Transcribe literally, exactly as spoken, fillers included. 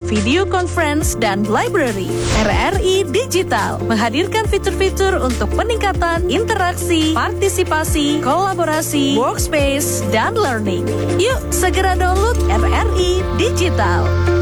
video conference, dan library. R R I Digital menghadirkan fitur-fitur untuk peningkatan interaksi, partisipasi, kolaborasi, workspace, dan learning. Yuk segera download R R I Digital.